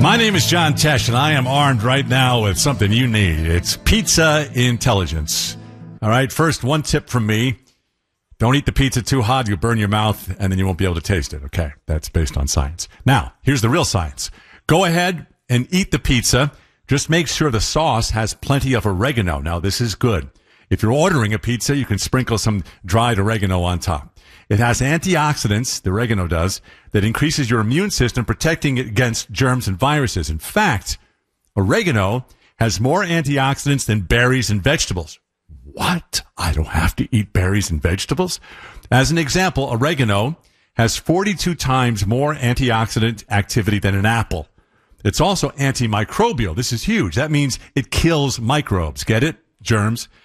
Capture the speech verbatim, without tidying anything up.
My name is John Tesh, and I am armed right now with something you need. It's pizza intelligence. All right, first, one tip from me. Don't eat the pizza too hot. You'll burn your mouth, and then you won't be able to taste it. Okay, that's based on science. Now, here's the real science. Go ahead and eat the pizza. Just make sure the sauce has plenty of oregano. Now, this is good. If you're ordering a pizza, you can sprinkle some dried oregano on top. It has antioxidants, the oregano does, that increases your immune system, protecting it against germs and viruses. In fact, oregano has more antioxidants than berries and vegetables. What? I don't have to eat berries and vegetables? As an example, oregano has forty-two times more antioxidant activity than an apple. It's also antimicrobial. This is huge. That means it kills microbes. Get it? Germs.